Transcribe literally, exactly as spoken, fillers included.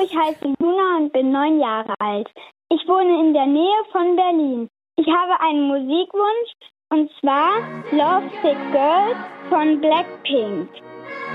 Ich heiße Luna und bin neun Jahre alt. Ich wohne in der Nähe von Berlin. Ich habe einen Musikwunsch und zwar Love Sick Girls von Blackpink.